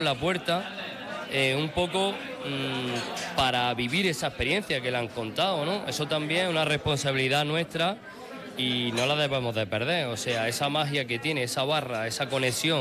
la puerta un poco para vivir esa experiencia que le han contado, ¿no? Eso también es una responsabilidad nuestra y no la debemos de perder. O sea, esa magia que tiene esa barra, esa conexión